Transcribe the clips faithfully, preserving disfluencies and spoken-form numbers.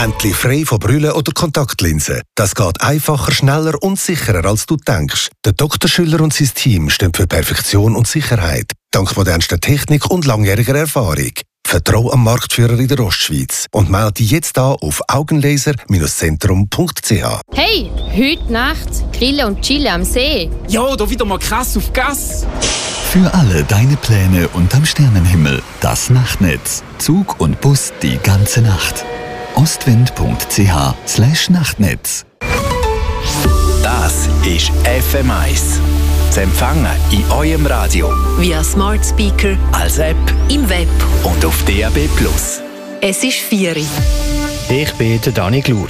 Endlich frei von Brille oder Kontaktlinsen. Das geht einfacher, schneller und sicherer, als du denkst. Der Doktor Schüller und sein Team stehen für Perfektion und Sicherheit. Dank modernster Technik und langjähriger Erfahrung. Vertrau am Marktführer in der Ostschweiz und melde dich jetzt an auf augenlaser Zentrum punkt c h. Hey, heute Nacht grillen und chillen am See. Ja, da wieder mal krass auf Gas. Für alle deine Pläne unterm Sternenhimmel. Das Nachtnetz. Zug und Bus die ganze Nacht. ostwind punkt c h slash Nachtnetz. Das ist F M eins. Zu empfangen in eurem Radio. Via Smart Speaker. Als App. Im Web. Und auf D A B plus. Es ist vier Uhr. Ich bin der Dani Glur.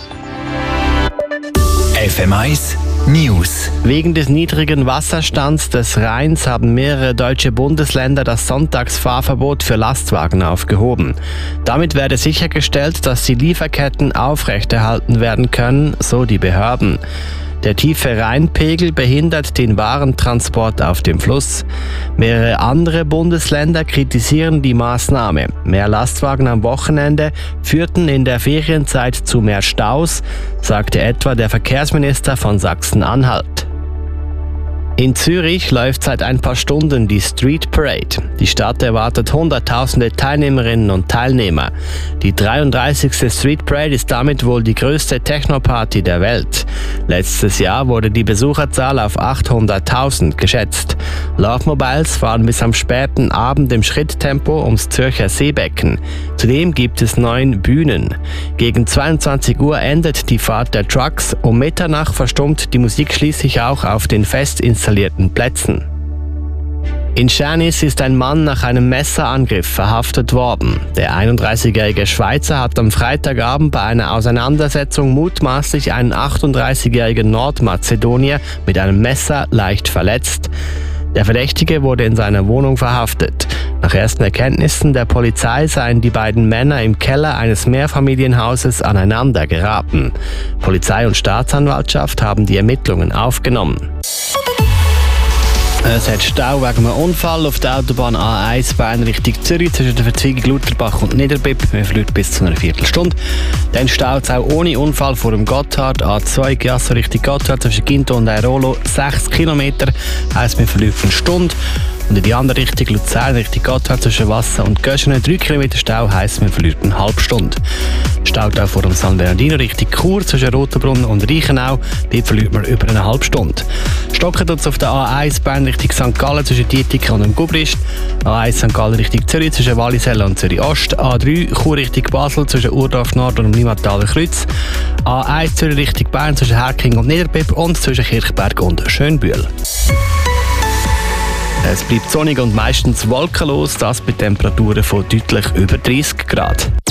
F M eins News. Wegen des niedrigen Wasserstands des Rheins haben mehrere deutsche Bundesländer das Sonntagsfahrverbot für Lastwagen aufgehoben. Damit werde sichergestellt, dass die Lieferketten aufrechterhalten werden können, so die Behörden. Der tiefe Rheinpegel behindert den Warentransport auf dem Fluss. Mehrere andere Bundesländer kritisieren die Maßnahme. Mehr Lastwagen am Wochenende führten in der Ferienzeit zu mehr Staus, sagte etwa der Verkehrsminister von Sachsen-Anhalt. In Zürich läuft seit ein paar Stunden die Street Parade. Die Stadt erwartet hunderttausende Teilnehmerinnen und Teilnehmer. Die dreiunddreißigste Street Parade ist damit wohl die größte Techno-Party der Welt. Letztes Jahr wurde die Besucherzahl auf achthunderttausend geschätzt. Love Mobiles fahren bis am späten Abend im Schritttempo ums Zürcher Seebecken. Zudem gibt es neun Bühnen. Gegen zweiundzwanzig Uhr endet die Fahrt der Trucks. Um Mitternacht verstummt die Musik schließlich auch auf den fest installierten Plätzen. In Schernis ist ein Mann nach einem Messerangriff verhaftet worden. Der einunddreißigjährige Schweizer hat am Freitagabend bei einer Auseinandersetzung mutmaßlich einen achtunddreißigjährigen Nordmazedonier mit einem Messer leicht verletzt. Der Verdächtige wurde in seiner Wohnung verhaftet. Nach ersten Erkenntnissen der Polizei seien die beiden Männer im Keller eines Mehrfamilienhauses aneinander geraten. Polizei und Staatsanwaltschaft haben die Ermittlungen aufgenommen. Es hat Stau wegen einem Unfall auf der Autobahn A eins Bern Richtung Zürich zwischen der Verzweigung Lutherbach und Niederbipp. Man verliert bis zu einer Viertelstunde. Dann staut es auch ohne Unfall vor dem Gotthard A zwei Giasso Richtung Gotthard zwischen Ginto und Airolo sechs Kilometer. Heisst, man verliert eine Stunde. Und in die andere Richtung Luzern Richtung Gotthard zwischen Wasser und Göschenen drei Kilometer Stau, heisst, man verliert eine halbe Stunde. Staut auch vor dem San Bernardino Richtung Chur zwischen Rotenbrunn und Reichenau. Dort verliert man über eine halbe Stunde. Stocken tut es auf der A eins Bern Richtung Sankt Gallen zwischen Dietikon und dem Gubrist. A eins Sankt Gallen Richtung Zürich zwischen Wallisellen und Zürich Ost. A drei Chur Richtung Basel zwischen Urdorf Nord und dem Limmataler Kreuz. A eins Zürich Richtung Bern zwischen Herking und Niederbipp und zwischen Kirchberg und Schönbühl. Es bleibt sonnig und meistens wolkenlos, das bei Temperaturen von deutlich über dreißig Grad.